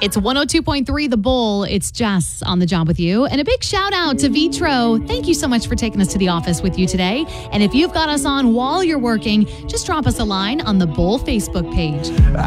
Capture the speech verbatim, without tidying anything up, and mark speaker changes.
Speaker 1: It's one oh two point three The Bull. It's Jess on the job with you. And a big shout out to Vitro. Thank you so much for taking us to the office with you today. And if you've got us on while you're working, just drop us a line on the Bull Facebook page.